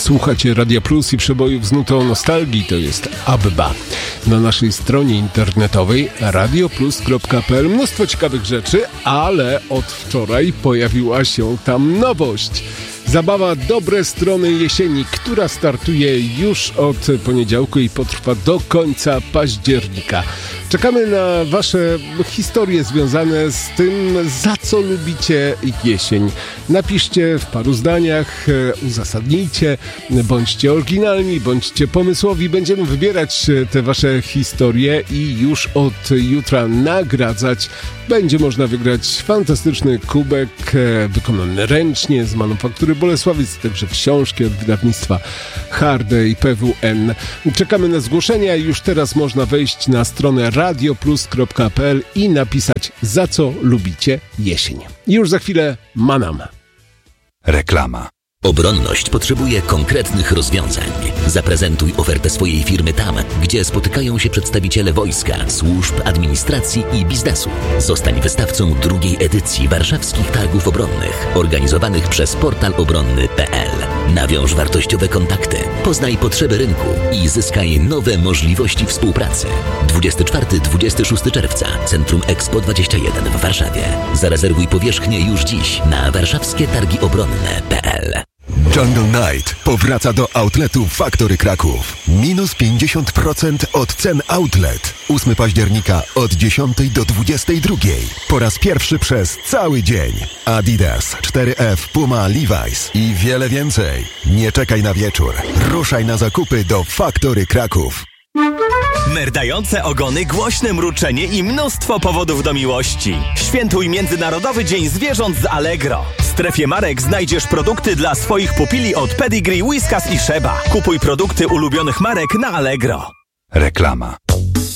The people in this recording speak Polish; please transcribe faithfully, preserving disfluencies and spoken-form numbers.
Słuchacie Radia Plus i przebojów z nutą nostalgii, to jest Abba. Na naszej stronie internetowej radioplus kropka p l mnóstwo ciekawych rzeczy, ale od wczoraj pojawiła się tam nowość. Zabawa Dobre Strony Jesieni, która startuje już od poniedziałku i potrwa do końca października. Czekamy na wasze historie związane z tym, za co lubicie jesień. Napiszcie w paru zdaniach, uzasadnijcie, bądźcie oryginalni, bądźcie pomysłowi. Będziemy wybierać te wasze historie i już od jutra nagradzać. Będzie można wygrać fantastyczny kubek wykonany ręcznie z manufaktury Bolesławiec, także książki od wydawnictwa Hardy i P W N. Czekamy na zgłoszenia i już teraz można wejść na stronę radioplus kropka p l i napisać, za co lubicie jesień. I już za chwilę Manam. Reklama. Obronność potrzebuje konkretnych rozwiązań. Zaprezentuj ofertę swojej firmy tam, gdzie spotykają się przedstawiciele wojska, służb, administracji i biznesu. Zostań wystawcą drugiej edycji Warszawskich Targów Obronnych, organizowanych przez portal obronny kropka p l. Nawiąż wartościowe kontakty, poznaj potrzeby rynku i zyskaj nowe możliwości współpracy. dwudziestego czwartego do dwudziestego szóstego czerwca, Centrum Expo dwadzieścia jeden w Warszawie. Zarezerwuj powierzchnię już dziś na warszawskie targi obronne kropka p l. Jungle Night powraca do outletu Factory Kraków. Minus pięćdziesiąt procent od cen outlet. ósmego października od dziesiątej do dwudziestej drugiej. Po raz pierwszy przez cały dzień. Adidas, cztery F, Puma, Levi's i wiele więcej. Nie czekaj na wieczór. Ruszaj na zakupy do Factory Kraków. Merdające ogony, głośne mruczenie i mnóstwo powodów do miłości. Świętuj Międzynarodowy Dzień Zwierząt z Allegro. W strefie marek znajdziesz produkty dla swoich pupili od Pedigree, Whiskas i Sheba. Kupuj produkty ulubionych marek na Allegro. Reklama.